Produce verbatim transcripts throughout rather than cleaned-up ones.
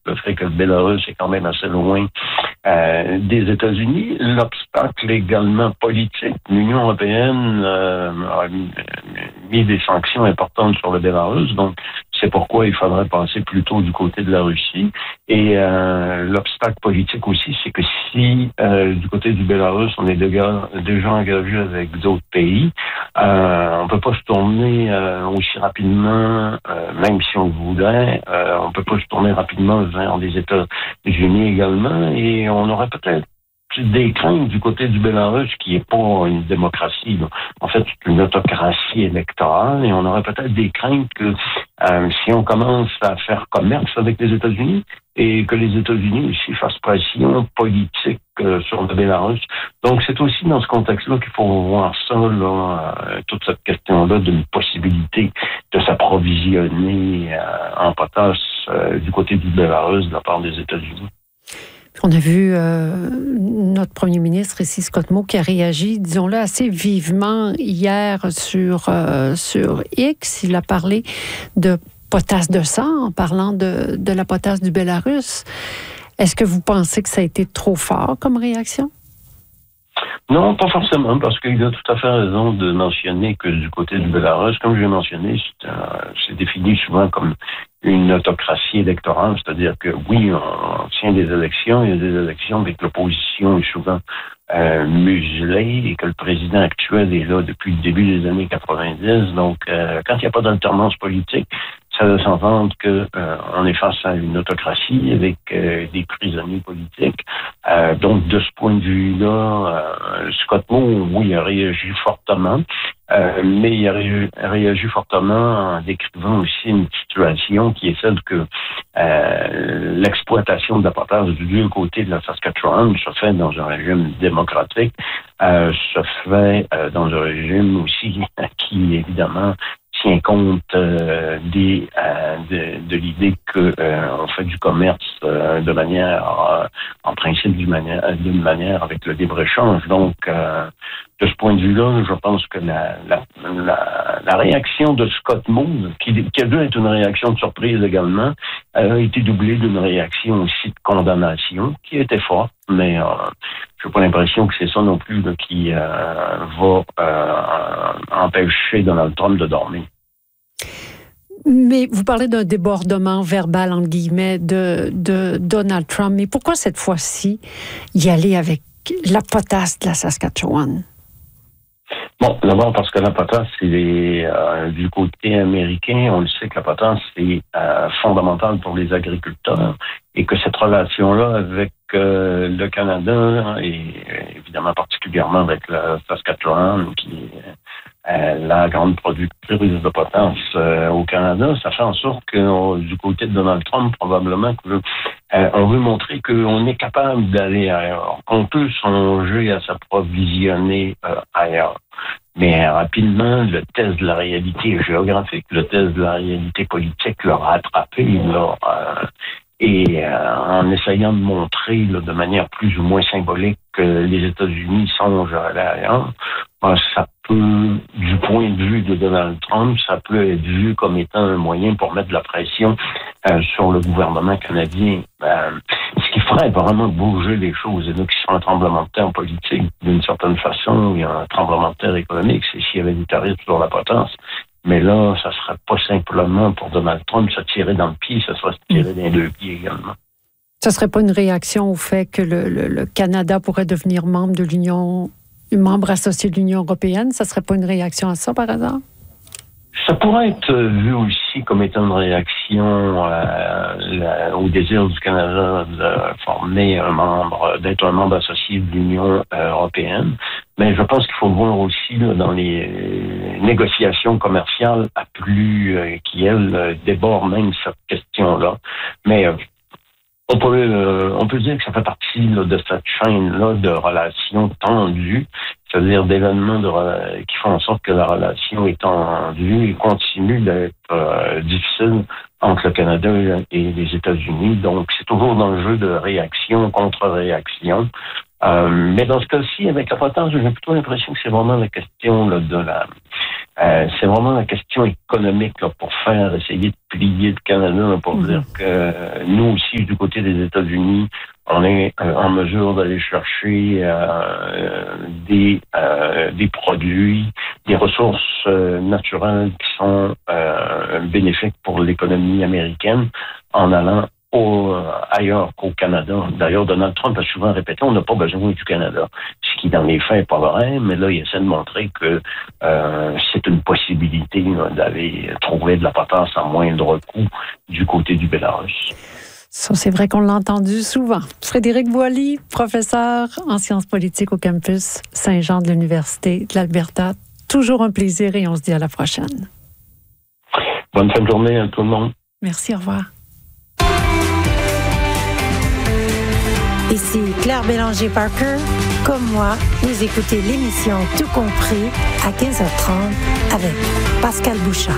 le fait que le Bélarus est quand même assez loin euh, des États-Unis. L'obstacle également politique. L'Union européenne euh, a mis des sanctions importantes sur le Bélarus, donc c'est pourquoi il faudrait passer plutôt du côté de la Russie. Et euh, l'obstacle politique aussi, c'est que si euh, du côté du Bélarus, on est déjà, déjà engagé avec d'autres pays, euh, on peut pas se tourner euh, aussi rapidement, euh, même si on le voudrait, euh, on peut pas se tourner rapidement vers les États-Unis également, et on aurait peut-être des craintes du côté du Bélarus, qui est pas une démocratie, là. En fait, c'est une autocratie électorale, et on aurait peut-être des craintes que euh, si on commence à faire commerce avec les États-Unis, et que les États-Unis aussi fassent pression politique euh, sur le Bélarus. Donc, c'est aussi dans ce contexte-là qu'il faut voir ça, là, euh, toute cette question-là d'une possibilité de s'approvisionner euh, en potasse euh, du côté du Bélarus de la part des États-Unis. On a vu euh, notre premier ministre ici, Scott Moe, qui a réagi, disons-le, assez vivement hier sur, euh, sur X. Il a parlé de potasse de sang en parlant de, de la potasse du Bélarus. Est-ce que vous pensez que ça a été trop fort comme réaction? Non, pas forcément, parce qu'il a tout à fait raison de mentionner que du côté du Bélarus, comme je l'ai mentionné, c'est, euh, c'est défini souvent comme une autocratie électorale, c'est-à-dire que oui, on tient des élections, il y a des élections avec l'opposition est souvent euh, muselée et que le président actuel est là depuis le début des années quatre-vingt-dix. Donc, euh, quand il n'y a pas d'alternance politique, ça veut s'entendre que euh, on est face à une autocratie avec euh, des prisonniers politiques. Euh, donc, de ce point de vue-là, euh, Scott Moe, oui, il a réagi fortement, euh, mais il a ré- réagi fortement en décrivant aussi une situation qui est celle que euh, l'exploitation de la potasse du deux côtés de la Saskatchewan se fait dans un régime démocratique, euh, se fait euh, dans un régime aussi qui, évidemment, tient compte euh, des, euh, de, de l'idée que euh, on fait du commerce euh, de manière, euh, en principe, d'une manière, d'une manière avec le libre-échange. Donc, euh, de ce point de vue-là, je pense que la, la, la, la réaction de Scott Moe, qui, qui a dû être une réaction de surprise également, a été doublée d'une réaction aussi de condamnation, qui était forte, mais euh, je n'ai pas l'impression que c'est ça non plus là, qui euh, va euh, empêcher Donald Trump de dormir. Mais vous parlez d'un débordement verbal, entre guillemets, de, de Donald Trump. Mais pourquoi cette fois-ci y aller avec la potasse de la Saskatchewan? Bon, d'abord parce que la potasse, c'est euh, du côté américain, on le sait que la potasse, c'est euh, fondamental pour les agriculteurs et que cette relation-là avec euh, le Canada et évidemment particulièrement avec la Saskatchewan, qui est euh, la grande productrice de potasse euh, au Canada, ça fait en sorte que euh, du côté de Donald Trump, probablement que euh, on veut montrer qu'on est capable d'aller ailleurs, qu'on peut songer à s'approvisionner euh, ailleurs. Mais rapidement, le test de la réalité géographique, le test de la réalité politique l'a rattrapé, là, euh, et euh, en essayant de montrer là, de manière plus ou moins symbolique que les États-Unis songent à aller ailleurs, ben, ça peut, du point de vue de Donald Trump, ça peut être vu comme étant un moyen pour mettre de la pression euh, sur le gouvernement canadien. Euh, ce qui ferait vraiment bouger les choses. Et donc, il y a un tremblement de terre politique, d'une certaine façon, il y a un tremblement de terre économique, c'est s'il y avait des tarifs sur la potence. Mais là, ça serait pas simplement pour Donald Trump se tirer dans le pied, ça serait se tirer dans les deux pieds également. Ça serait pas une réaction au fait que le, le, le Canada pourrait devenir membre de l'Union, membre associé de l'Union européenne? Ça serait pas une réaction à ça, par hasard? Ça pourrait être vu aussi comme étant une réaction euh, au désir du Canada de former un membre, d'être un membre associé de l'Union européenne. Mais je pense qu'il faut voir aussi là, dans les négociations commerciales à plus euh, qui, elles, débordent même cette question-là. Mais euh, on peut, euh, on peut dire que ça fait partie là, de cette chaîne-là de relations tendues, c'est-à-dire d'événements de, qui font en sorte que la relation est tendue et continue d'être euh, difficile entre le Canada et les États-Unis. Donc, c'est toujours dans le jeu de réaction, contre-réaction. Euh, mais dans ce cas-ci, avec la potence, j'ai plutôt l'impression que c'est vraiment la question là, de la Euh, c'est vraiment la question économique là, pour faire, essayer de plier le Canada, là, pour mmh. dire que euh, nous aussi, du côté des États-Unis, on est euh, en mesure d'aller chercher euh, des, euh, des produits, des ressources euh, naturelles qui sont euh, bénéfiques pour l'économie américaine en allant Au, ailleurs qu'au Canada. D'ailleurs, Donald Trump a souvent répété, on n'a pas besoin du Canada. Ce qui, dans les faits, n'est pas vrai, mais là, il essaie de montrer que euh, c'est une possibilité là, d'aller trouver de la potence à moindre coût du côté du Bélarus. Ça, c'est vrai qu'on l'a entendu souvent. Frédéric Boily, professeur en sciences politiques au campus Saint-Jean de l'Université de l'Alberta. Toujours un plaisir et on se dit à la prochaine. Bonne fin de journée à tout le monde. Merci, au revoir. Ici Claire Bélanger-Parker. Comme moi, vous écoutez l'émission Tout compris à quinze heures trente avec Pascal Bouchard.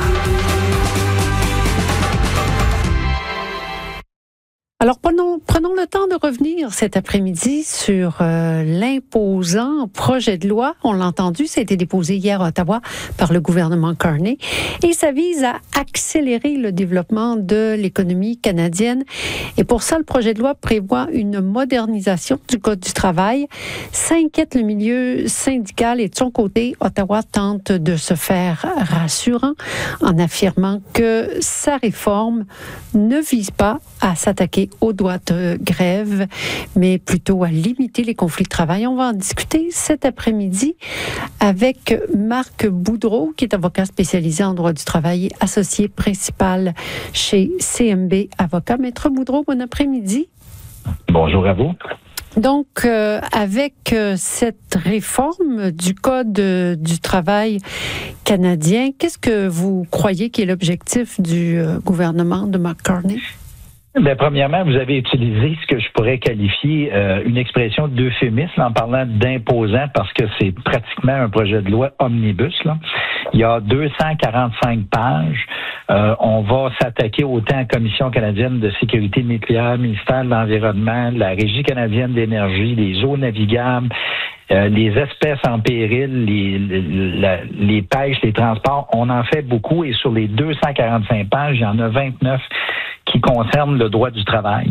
Alors, prenons, prenons le temps de revenir cet après-midi sur euh, l'imposant projet de loi. On l'a entendu, ça a été déposé hier à Ottawa par le gouvernement Carney et ça vise à accélérer le développement de l'économie canadienne. Et pour ça, le projet de loi prévoit une modernisation du Code du travail. Ça inquiète le milieu syndical et de son côté, Ottawa tente de se faire rassurant en affirmant que sa réforme ne vise pas à s'attaquer aux droits de grève, mais plutôt à limiter les conflits de travail. On va en discuter cet après-midi avec Marc Boudreau, qui est avocat spécialisé en droit du travail, associé principal chez C M B Avocats. Maître Boudreau, bon après-midi. Bonjour à vous. Donc, euh, avec euh, cette réforme du Code euh, du travail canadien, qu'est-ce que vous croyez qui est l'objectif du euh, gouvernement de Mark Carney? Bien, premièrement, vous avez utilisé ce que je pourrais qualifier euh, une expression d'euphémisme en parlant d'imposant parce que c'est pratiquement un projet de loi omnibus. Là. Il y a deux cent quarante-cinq pages. Euh, on va s'attaquer autant à la Commission canadienne de sécurité nucléaire, ministère de l'Environnement, la Régie canadienne d'énergie, les eaux navigables, Euh, les espèces en péril, les, les, la, les pêches, les transports, on en fait beaucoup et sur les deux cent quarante-cinq pages, il y en a vingt-neuf qui concernent le droit du travail.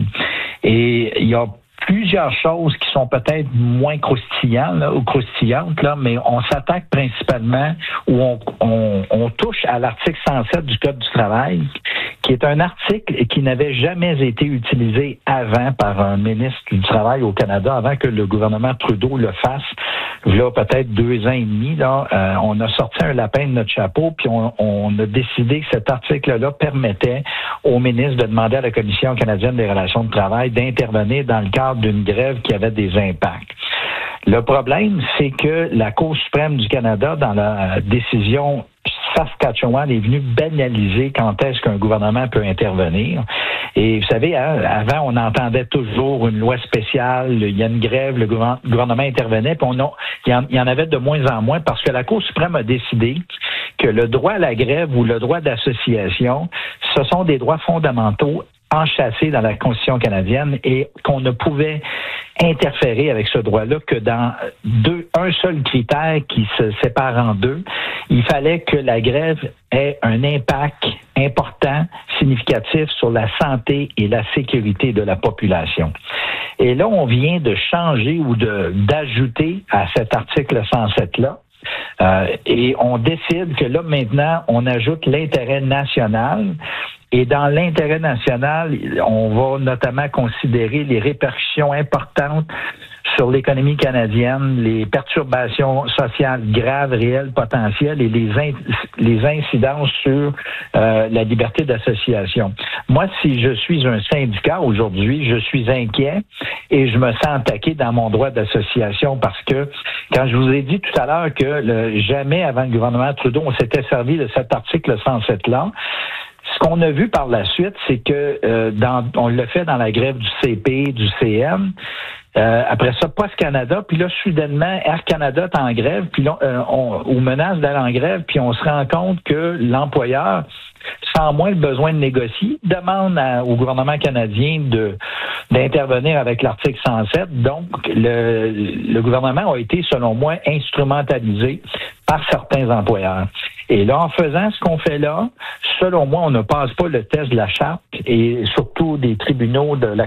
Et il y a plusieurs choses qui sont peut-être moins croustillantes là, ou croustillantes, là, mais on s'attaque principalement ou on, on, on touche à l'article cent sept du Code du travail, qui est un article qui n'avait jamais été utilisé avant par un ministre du Travail au Canada, avant que le gouvernement Trudeau le fasse. Là, peut-être deux ans et demi, là, euh, on a sorti un lapin de notre chapeau, puis on, on a décidé que cet article-là permettait au ministre de demander à la Commission canadienne des relations de travail d'intervenir dans le cadre d'une grève qui avait des impacts. Le problème, c'est que la Cour suprême du Canada, dans la décision Saskatchewan, est venue banaliser quand est-ce qu'un gouvernement peut intervenir. Et vous savez, hein, avant, on entendait toujours une loi spéciale, il y a une grève, le gouvernement intervenait, puis on a, il, y en, il y en avait de moins en moins parce que la Cour suprême a décidé que le droit à la grève ou le droit d'association, ce sont des droits fondamentaux enchâssés dans la Constitution canadienne et qu'on ne pouvait interférer avec ce droit-là que dans deux, un seul critère qui se sépare en deux. Il fallait que la grève ait un impact important, significatif sur la santé et la sécurité de la population. Et là, on vient de changer ou de d'ajouter à cet article cent sept-là. Euh, et on décide que là, maintenant, on ajoute l'intérêt national. Et dans l'intérêt national, on va notamment considérer les répercussions importantes sur l'économie canadienne, les perturbations sociales graves, réelles, potentielles et les, in- les incidences sur euh, la liberté d'association. Moi, si je suis un syndicat aujourd'hui, je suis inquiet et je me sens attaqué dans mon droit d'association parce que quand je vous ai dit tout à l'heure que le, jamais avant le gouvernement Trudeau, on s'était servi de cet article cent sept-là, ce qu'on a vu par la suite, c'est que euh, dans, on l'a fait dans la grève du C P, du C M. Euh, après ça, Post Canada, puis là, soudainement, Air Canada est en grève, puis là, euh, on, ou menace d'aller en grève, puis on se rend compte que l'employeur, sans moins le besoin de négocier, demande à, au gouvernement canadien de, d'intervenir avec l'article cent sept. Donc, le, le gouvernement a été, selon moi, instrumentalisé par certains employeurs. Et là, en faisant ce qu'on fait là, selon moi, on ne passe pas le test de la charte et surtout des tribunaux de la